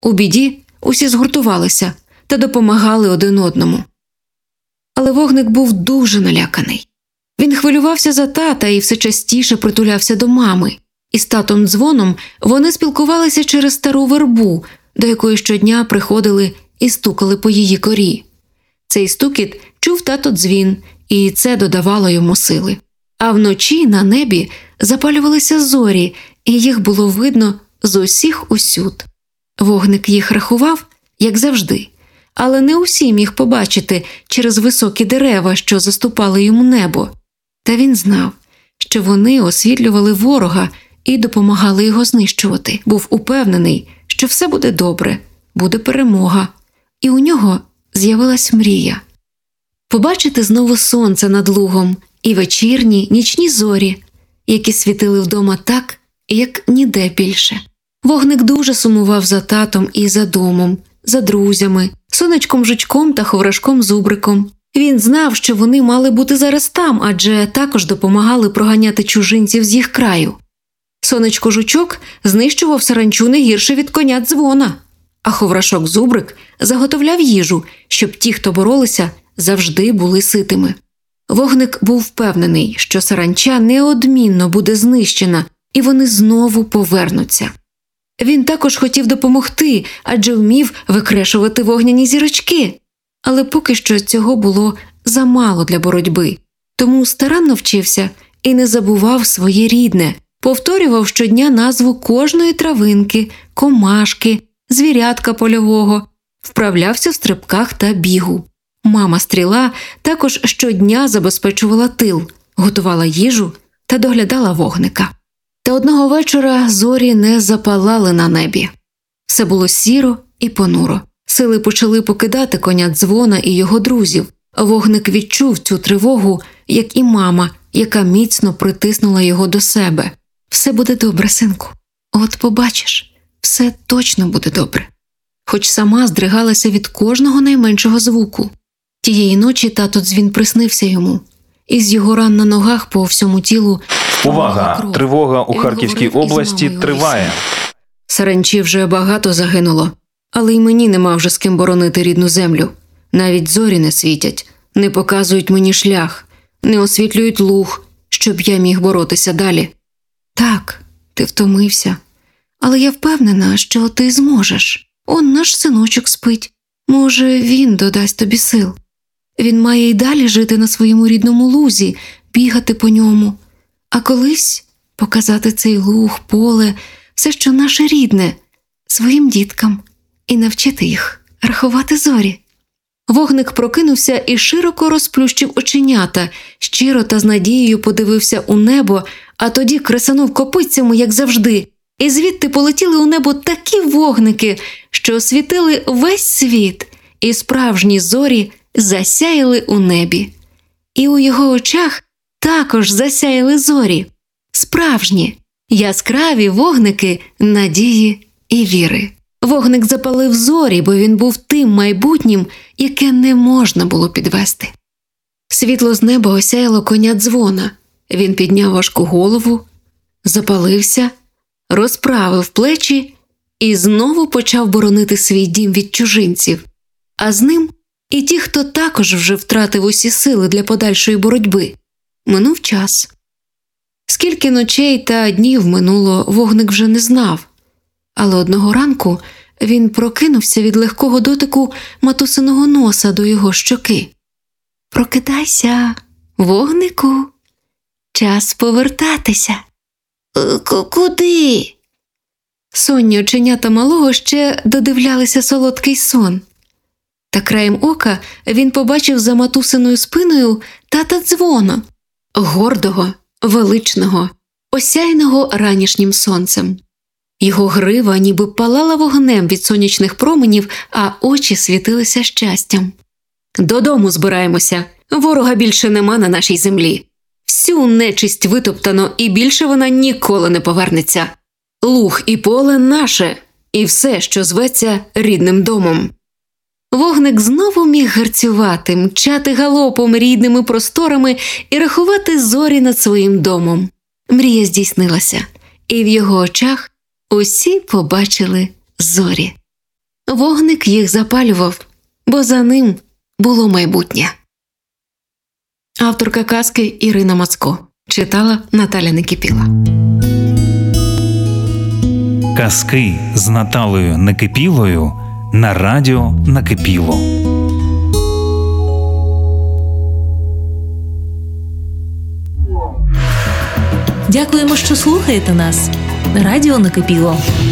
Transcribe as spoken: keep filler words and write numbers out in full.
У біді усі згуртувалися та допомагали один одному. Але Вогник був дуже наляканий. Він хвилювався за тата і все частіше притулявся до мами. І з татом Дзвоном вони спілкувалися через стару вербу, до якої щодня приходили і стукали по її корі. Цей стукіт чув тато Дзвін, і це додавало йому сили. А вночі на небі запалювалися зорі, і їх було видно з усіх усюд. Вогник їх рахував, як завжди, але не усі міг побачити через високі дерева, що заступали йому небо. Та він знав, що вони освітлювали ворога і допомагали його знищувати. Був упевнений, що все буде добре, буде перемога, і у нього з'явилась мрія. Побачити знову сонце над лугом і вечірні, нічні зорі, які світили вдома так, як ніде більше. Вогник дуже сумував за татом і за домом, за друзями, Сонечком Жучком та Ховрашком Зубриком. Він знав, що вони мали бути зараз там, адже також допомагали проганяти чужинців з їх краю. Сонечко Жучок знищував саранчу не гірше від коня Дзвона, а Ховрашок Зубрик заготовляв їжу, щоб ті, хто боролися, завжди були ситими. Вогник був впевнений, що саранча неодмінно буде знищена, і вони знову повернуться. Він також хотів допомогти, адже вмів викрешувати вогняні зірочки. Але поки що цього було замало для боротьби. Тому старанно вчився і не забував своє рідне, повторював щодня назву кожної травинки, комашки, звірятка польового, вправлявся в стрибках та бігу. Мама Стріла також щодня забезпечувала тил, готувала їжу та доглядала Вогника. Та одного вечора зорі не запалали на небі. Все було сіро і понуро. Сили почали покидати коня Дзвона і його друзів. Вогник відчув цю тривогу, як і мама, яка міцно притиснула його до себе. «Все буде добре, синку. От побачиш, все точно буде добре». Хоч сама здригалася від кожного найменшого звуку. Тієї ночі тато Дзвін приснився йому. Із його ран на ногах по всьому тілу Увага! кров. Тривога у Він Харківській говорив із області мамою триває. Лисою. Саранчі вже багато загинуло, але й мені нема вже з ким боронити рідну землю. Навіть зорі не світять, не показують мені шлях, не освітлюють луг, щоб я міг боротися далі. Так, ти втомився, але я впевнена, що ти зможеш. Он наш синочок спить. Може, він додасть тобі сил. Він має й далі жити на своєму рідному лузі, бігати по ньому. А колись показати цей луг, поле, все, що наше рідне, своїм діткам і навчити їх рахувати зорі. Вогник прокинувся і широко розплющив оченята, щиро та з надією подивився у небо, а тоді кресанув копитцями, як завжди, і звідти полетіли у небо такі вогники, що освітили весь світ, і справжні зорі засяяли у небі. І у його очах також засяяли зорі. Справжні, яскраві вогники надії і віри. Вогник запалив зорі, бо він був тим майбутнім, яке не можна було підвести. Світло з неба осяяло коня Дзвона. Він підняв важку голову, запалився, розправив плечі і знову почав боронити свій дім від чужинців. А з ним і ті, хто також вже втратив усі сили для подальшої боротьби. Минув час. Скільки ночей та днів минуло, Вогник вже не знав. Але одного ранку він прокинувся від легкого дотику матусиного носа до його щоки. «Прокидайся, Вогнику, час повертатися». «Куди?» Сонні оченята малого ще додивлялися солодкий сон. Та краєм ока він побачив за матусиною спиною тата Дзвона, гордого, величного, осяяного ранішнім сонцем. Його грива ніби палала вогнем від сонячних променів, а очі світилися щастям. «Додому збираємося, ворога більше нема на нашій землі. Всю нечисть витоптано, і більше вона ніколи не повернеться. Луг і поле наше, і все, що зветься рідним домом». Вогник знову міг гарцювати, мчати галопом рідними просторами і рахувати зорі над своїм домом. Мрія здійснилася, і в його очах усі побачили зорі. Вогник їх запалював, бо за ним було майбутнє. Авторка казки Ірина Мацко. Читала Наталя Некипіла. Казки з Наталею Некипілою на радіо Накипіло. Дякуємо, що слухаєте нас. Радіо Накипіло.